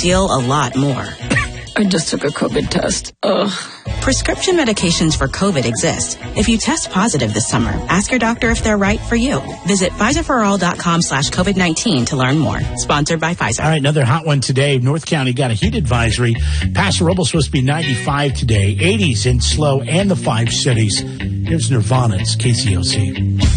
feel a lot more. I just took a COVID test. Ugh. Prescription medications for COVID exist. If you test positive this summer, ask your doctor if they're right for you. Visit PfizerForAll.com/COVID-19 to learn more. Sponsored by Pfizer. All right, another hot one today. North County got a heat advisory. Paso Robles supposed to be 95 today. 80s in SLO and the 5 cities. Here's Nirvana. It's KCOC.